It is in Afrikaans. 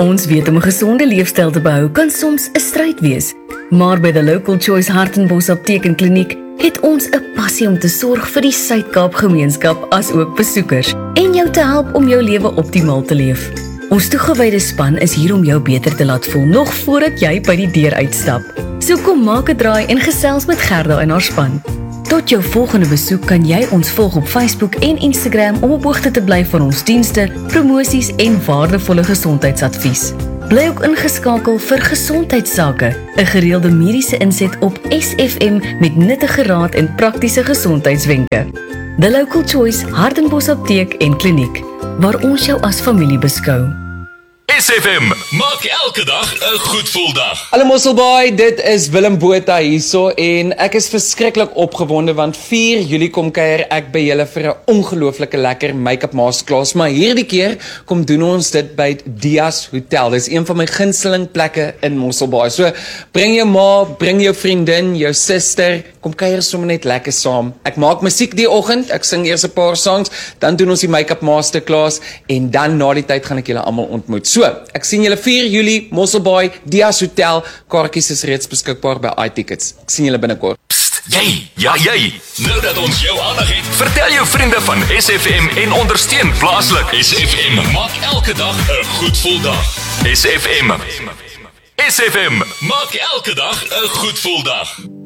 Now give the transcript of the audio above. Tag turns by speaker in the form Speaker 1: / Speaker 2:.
Speaker 1: Ons weet om 'n gesonde leefstyl te behou kan soms 'n stryd wees, maar by The Local Choice Hartenbos Apteek en Kliniek het ons 'n passie om te sorg vir die Suid-Kaap gemeenskap as ook besoekers en jou te help om jou lewe optimaal te leef. Ons toegewyde span is hier om jou beter te laat voel nog voordat jy by die deur uitstap. So kom maak 'n draai en gesels met Gerda en haar span. Tot jou volgende besoek kan jy ons volg op Facebook en Instagram om op hoogte te bly van ons dienste, promosies en waardevolle gesondheidsadvies. Bly ook ingeskakel vir gesondheidsake, 'n gereelde mediese inset op SFM met nuttige raad en praktiese gesondheidswenke. The Local Choice Hartenbos Apteek en Kliniek, waar ons jou as familie beskou.
Speaker 2: SFM, maak elke dag 'n goed gevoel dag.
Speaker 3: Hallo Mosselbaai, dit is Willem Botha hierso en ek is verskriklik opgewonde want 4 Julie kom kuier ek by julle vir 'n ongelooflike lekker make-up masterclass, maar hierdie keer kom doen ons dit by Dias Hotel. Dis een van my gunsteling plekke in Mosselbaai. So bring jou ma, bring jou vriendin, jou suster, kom kuier sommer net lekker saam. Ek maak musiek die oggend, ek sing eers 'n paar songs, dan doen ons die make-up masterclass en dan na die tyd gaan ek julle almal ontmoet. So, ek sien julle 4 Julie, Mosselbaai, Dias Hotel, kaartjies is reeds beskikbaar by iTickets. Ek sien julle binnekort.
Speaker 2: Psst, jy. Nou dat ons jou aandag het, vertel jou vriende van SFM en ondersteun plaaslik. SFM, maak elke dag 'n goed gevoel dag. SFM, maak elke dag 'n goed gevoel dag.